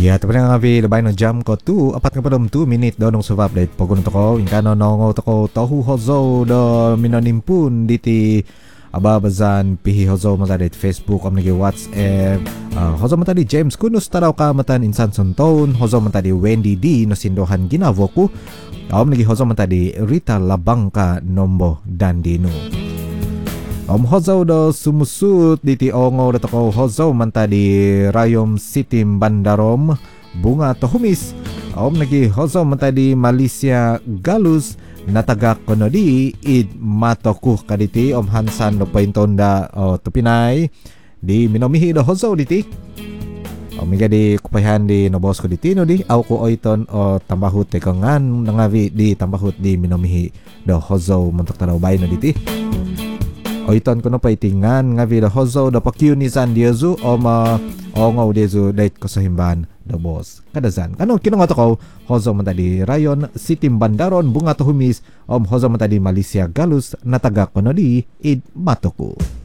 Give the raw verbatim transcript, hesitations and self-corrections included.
Ya, tapi nga vi labay no jam ko tu apat nga padom two minute do nung suva update pogun to ko inkano no to ko tohu hozo do minonimpun diti aba bazan pihi hozo mata dit Facebook om nagi WhatsApp uh, hozo mata di James kunus taraw ka matan insan sonton hozo mata di Wendy D no sindohan ginavoku om nagi hozo mata di Rita Labangka nombo dandino. Om hozo do sumusut diti ongo do toko hozo manta di Rayom City Bandarom bunga tohumis. Om nagi hozo manta di Malaysia Galus natagak kono di id matoku kaditi om Hansan do pointonda o tupinay di minomihi do hozo diti. Om miga di kupayan di nobos ko diti no di au ko oiton o tambahut te kangan nangavi di tambahut di minomihi do hozo mentok taraw bay no diti. Oiton kono paitingan nga vida hozo da pakyunisan diezu o ma ongaw dezu dait ko sa himban da boss kadazan kano kinong ato ko hozo man tadi Rayon City Bandaron bunga to humis om hozo man tadi Malaysia Galus natagak kono di id matoku.